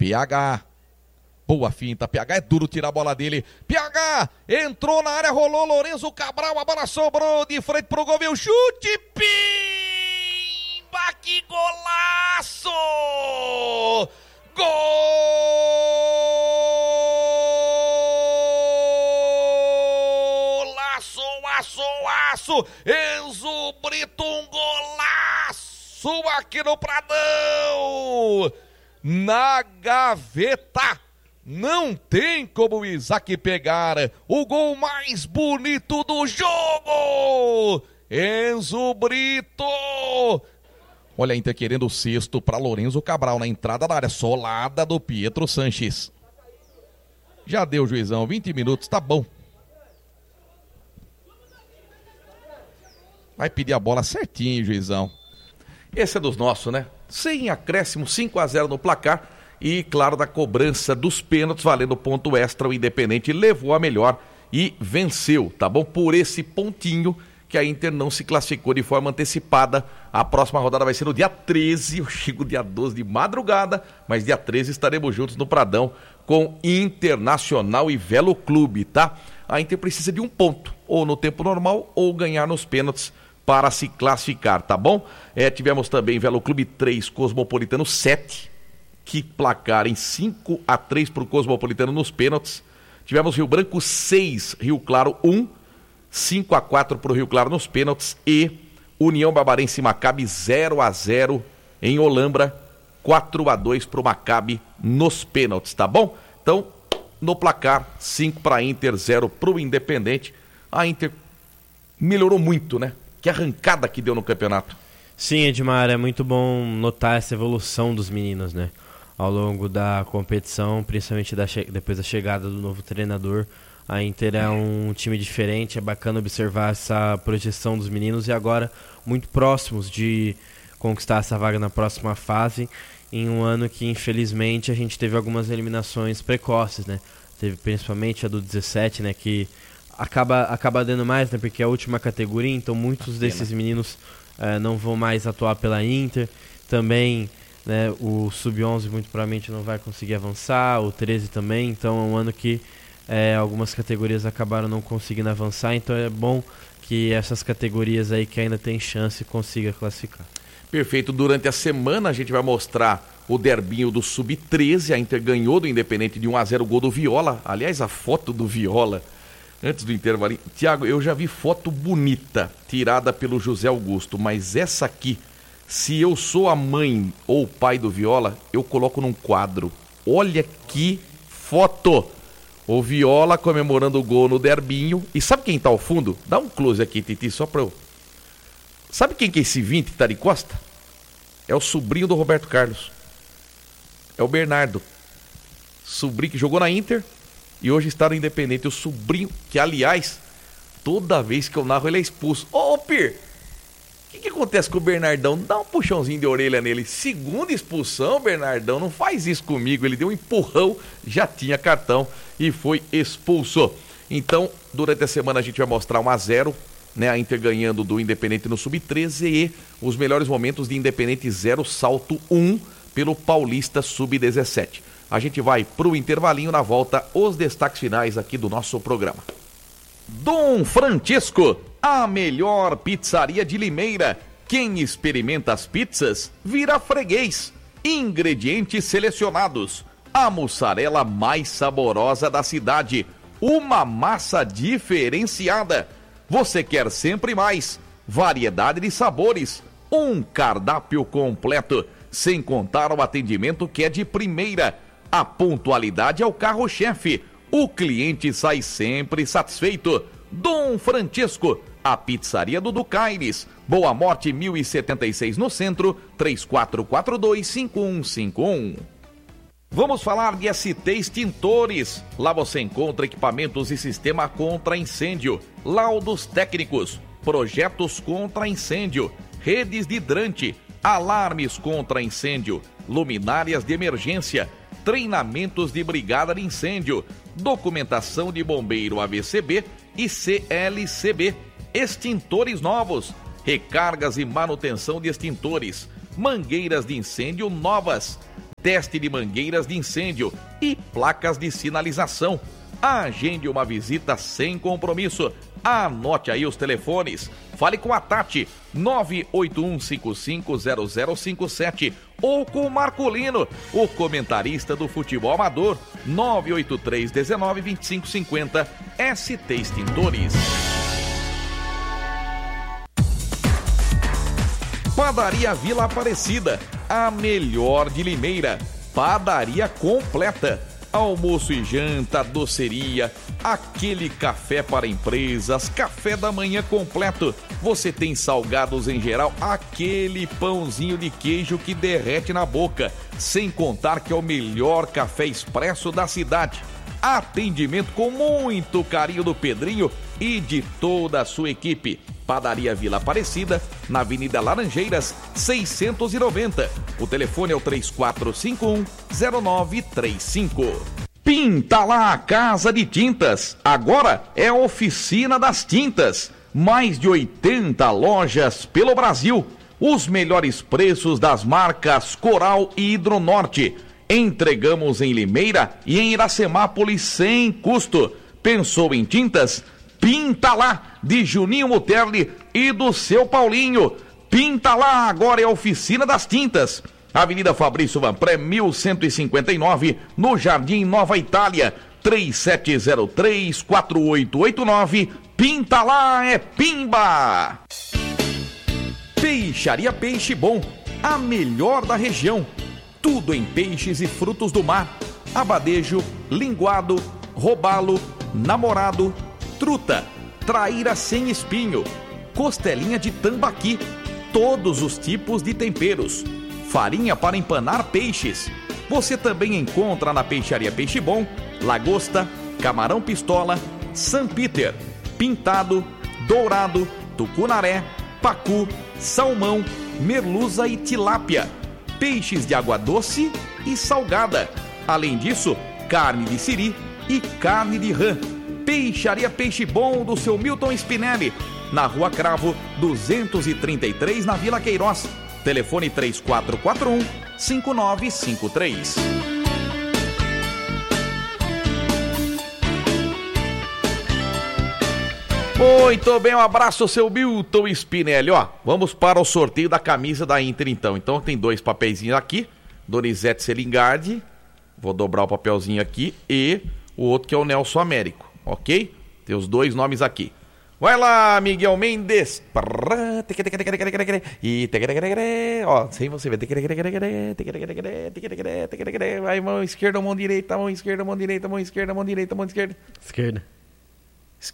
PH. Boa finta, PH é duro tirar a bola dele. PH entrou na área, rolou Lourenço Cabral, a bola sobrou de frente pro gol, veio chute, pimba, que golaço! Golaço, aço, Enzo Brito, um golaço aqui no Pradão, na gaveta. Não tem como o Isaac pegar o gol mais bonito do jogo. Enzo Brito. Olha a Inter querendo o sexto para Lourenço Cabral na entrada da área. Solada do Pietro Sanches. Já deu, juizão. 20 minutos, tá bom. Vai pedir a bola certinho, juizão. Esse é dos nossos, né? Sem acréscimo, 5-0 no placar. E, claro, da cobrança dos pênaltis, valendo ponto extra, o Independente levou a melhor e venceu, tá bom? Por esse pontinho que a Inter não se classificou de forma antecipada. A próxima rodada vai ser no dia 13, eu chego dia 12 de madrugada, mas dia 13 estaremos juntos no Pradão com Internacional e Velo Clube, tá? A Inter precisa de um ponto, ou no tempo normal, ou ganhar nos pênaltis para se classificar, tá bom? Tivemos também Velo Clube 3, Cosmopolitano 7. Que placar em 5-3 para o Cosmopolitano nos pênaltis. Tivemos Rio Branco 6, Rio Claro 1, 5-4 para o Rio Claro nos pênaltis. E União Barbarense e Maccabi 0-0 em Olambra, 4-2 para o Maccabi nos pênaltis, tá bom? Então, no placar, 5 para a Inter, 0 para o Independente. A Inter melhorou muito, né? Que arrancada que deu no campeonato. Sim, Edmar, é muito bom notar essa evolução dos meninos, né? Ao longo da competição, principalmente depois da chegada do novo treinador. A Inter é um time diferente, é bacana observar essa projeção dos meninos e agora muito próximos de conquistar essa vaga na próxima fase, em um ano que infelizmente a gente teve algumas eliminações precoces, né? Teve principalmente a do 17, né? Que acaba dando mais, né? Porque é a última categoria, então muitos desses meninos não vão mais atuar pela Inter. Também, né, o Sub-11 muito provavelmente não vai conseguir avançar, o 13 também, então é um ano que algumas categorias acabaram não conseguindo avançar, então é bom que essas categorias aí que ainda tem chance consiga classificar. Perfeito, durante a semana a gente vai mostrar o derbinho do Sub-13, a Inter ganhou do Independente de 1-0, o gol do Viola, aliás a foto do Viola, antes do intervalo, Thiago, eu já vi foto bonita tirada pelo José Augusto, mas essa aqui, se eu sou a mãe ou o pai do Viola, eu coloco num quadro. Olha que foto! O Viola comemorando o gol no derbinho. E sabe quem tá ao fundo? Dá um close aqui, Titi, só pra eu... Sabe quem que é esse 20 que tá de costa? É o sobrinho do Roberto Carlos. É o Bernardo. Sobrinho que jogou na Inter e hoje está no Independente. O sobrinho, que aliás, toda vez que eu narro ele é expulso. Ô, Pir, o que acontece com o Bernardão? Dá um puxãozinho de orelha nele. Segunda expulsão, Bernardão, não faz isso comigo. Ele deu um empurrão, já tinha cartão e foi expulso. Então, durante a semana a gente vai mostrar 1-0, né? A Inter ganhando do Independente no Sub-13 e os melhores momentos de Independente 0, Salto 1 pelo Paulista Sub-17. A gente vai pro intervalinho, na volta, os destaques finais aqui do nosso programa. Dom Francesco, a melhor pizzaria de Limeira. Quem experimenta as pizzas vira freguês. Ingredientes selecionados. A mussarela mais saborosa da cidade. Uma massa diferenciada. Você quer sempre mais. Variedade de sabores. Um cardápio completo. Sem contar o atendimento que é de primeira. A pontualidade é o carro-chefe. O cliente sai sempre satisfeito. Dom Francesco, a pizzaria do Ducaires. Boa Morte 1076 no centro, 3442-5151. Vamos falar de ST Extintores. Lá você encontra equipamentos e sistema contra incêndio, laudos técnicos, projetos contra incêndio, redes de hidrante, alarmes contra incêndio, luminárias de emergência, treinamentos de brigada de incêndio, documentação de bombeiro AVCB e CLCB, extintores novos, recargas e manutenção de extintores, mangueiras de incêndio novas, teste de mangueiras de incêndio e placas de sinalização. Agende uma visita sem compromisso. Anote aí os telefones. Fale com a Tati, 981550057, ou com o Marcolino, o comentarista do futebol amador, 983192550, ST Extintores. Padaria Vila Aparecida, a melhor de Limeira. Padaria completa. Almoço e janta, doceria, aquele café para empresas, café da manhã completo. Você tem salgados em geral, aquele pãozinho de queijo que derrete na boca. Sem contar que é o melhor café expresso da cidade. Atendimento com muito carinho do Pedrinho e de toda a sua equipe. Padaria Vila Aparecida, na Avenida Laranjeiras, 690. O telefone é o 3451-0935. Pinta lá a Casa de Tintas. Agora é a Oficina das Tintas. Mais de 80 lojas pelo Brasil. Os melhores preços das marcas Coral e Hidronorte. Entregamos em Limeira e em Iracemápolis sem custo. Pensou em tintas? Pinta lá, de Juninho Muterli e do seu Paulinho. Pinta lá, agora é a Oficina das Tintas. Avenida Fabrício Vanpré, 1159, no Jardim Nova Itália, 3703-4889. Pinta lá, é pimba! Peixaria Peixe Bom, a melhor da região. Tudo em peixes e frutos do mar. Abadejo, linguado, robalo, namorado, truta, traíra sem espinho, costelinha de tambaqui, todos os tipos de temperos, farinha para empanar peixes. Você também encontra na Peixaria Peixe Bom, lagosta, camarão pistola, San Peter, pintado, dourado, tucunaré, pacu, salmão, merluza e tilápia, peixes de água doce e salgada. Além disso, carne de siri e carne de rã. Peixaria Peixe Bom do seu Milton Spinelli, na Rua Cravo, 233, na Vila Queiroz. Telefone 3441-5953. Muito bem, um abraço, seu Milton Spinelli. Ó, vamos para o sorteio da camisa da Inter, então. Então tem dois papeizinhos aqui, Donizete Selingardi, vou dobrar o papelzinho aqui, e o outro que é o Nelson Américo. Ok? Tem os dois nomes aqui. Vai lá, Miguel Mendes. Ó, sem você ver. Vai, mão esquerda, mão direita, mão esquerda, mão direita, mão esquerda, mão direita, mão esquerda. Esquerda.